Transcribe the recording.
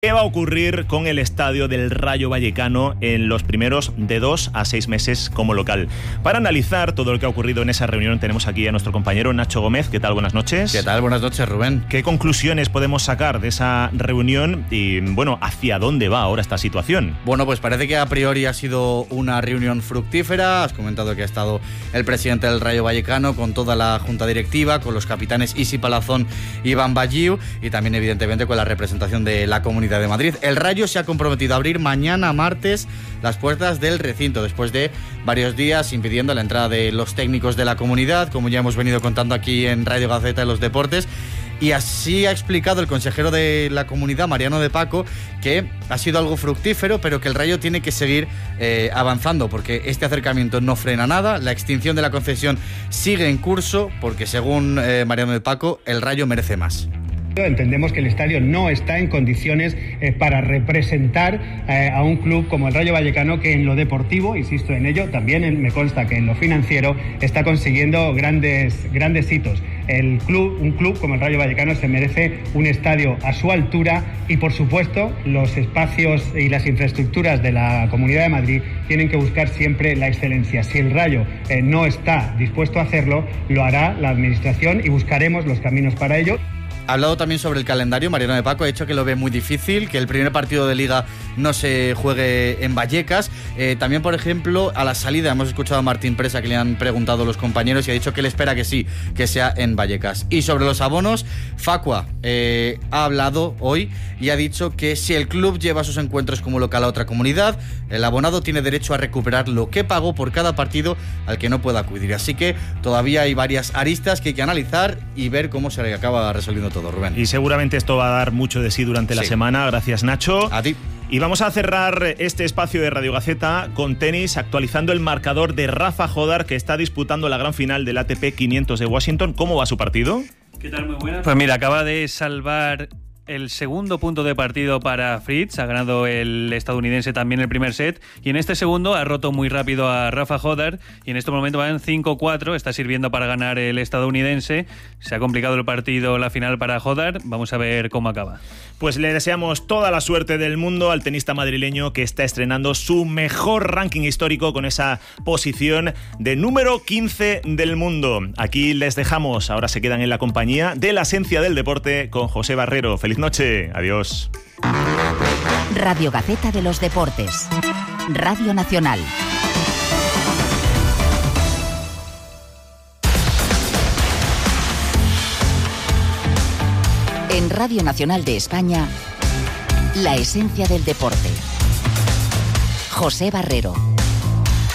¿Qué va a ocurrir con el estadio del Rayo Vallecano en los primeros de 2 a 6 meses como local? Para analizar todo lo que ha ocurrido en esa reunión tenemos aquí a nuestro compañero Nacho Gómez. ¿Qué tal? Buenas noches. ¿Qué tal? Buenas noches, Rubén. ¿Qué conclusiones podemos sacar de esa reunión y, bueno, hacia dónde va ahora esta situación? Bueno, pues parece que a priori ha sido una reunión fructífera. Has comentado que ha estado el presidente del Rayo Vallecano con toda la junta directiva, con los capitanes Isi Palazón y Iván Balliu y también, evidentemente, con la representación de la Comunidad de Madrid. El Rayo se ha comprometido a abrir mañana martes las puertas del recinto después de varios días impidiendo la entrada de los técnicos de la comunidad, como ya hemos venido contando aquí en Radio Gaceta de los Deportes. Y así ha explicado el consejero de la comunidad, Mariano de Paco, que ha sido algo fructífero, pero que el Rayo tiene que seguir avanzando, porque este acercamiento no frena nada. La extinción de la concesión sigue en curso, porque según Mariano de Paco, el Rayo merece más. Entendemos que el estadio no está en condiciones para representar a un club como el Rayo Vallecano, que en lo deportivo, insisto en ello, también me consta que en lo financiero está consiguiendo grandes hitos. Un club como el Rayo Vallecano se merece un estadio a su altura y, por supuesto, los espacios y las infraestructuras de la Comunidad de Madrid tienen que buscar siempre la excelencia. Si el Rayo no está dispuesto a hacerlo, lo hará la Administración y buscaremos los caminos para ello. Ha hablado también sobre el calendario. Mariano de Paco ha dicho que lo ve muy difícil, que el primer partido de Liga no se juegue en Vallecas. También, por ejemplo, a la salida hemos escuchado a Martín Presa, que le han preguntado los compañeros, y ha dicho que él espera que sí, que sea en Vallecas. Y sobre los abonos, Facua ha hablado hoy y ha dicho que si el club lleva sus encuentros como local a otra comunidad, el abonado tiene derecho a recuperar lo que pagó por cada partido al que no pueda acudir. Así que todavía hay varias aristas que hay que analizar y ver cómo se acaba resolviendo todo, Rubén. Y seguramente esto va a dar mucho de sí durante la semana. Gracias, Nacho. A ti. Y vamos a cerrar este espacio de Radio Gaceta con tenis, actualizando el marcador de Rafa Jodar, que está disputando la gran final del ATP 500 de Washington. ¿Cómo va su partido? ¿Qué tal? Muy buenas. Pues mira, acaba de salvar el segundo punto de partido para Fritz. Ha ganado el estadounidense también el primer set, y en este segundo ha roto muy rápido a Rafa Jodar, y en este momento va en 5-4, está sirviendo para ganar el estadounidense. Se ha complicado el partido, la final para Jodar. Vamos a ver cómo acaba. Pues le deseamos toda la suerte del mundo al tenista madrileño, que está estrenando su mejor ranking histórico con esa posición de número 15 del mundo. Aquí les dejamos, ahora se quedan en la compañía de la esencia del deporte con José Barrero. Feliz noche, adiós. Radio Gaceta de los Deportes, Radio Nacional. En Radio Nacional de España, la esencia del deporte. José Barrero.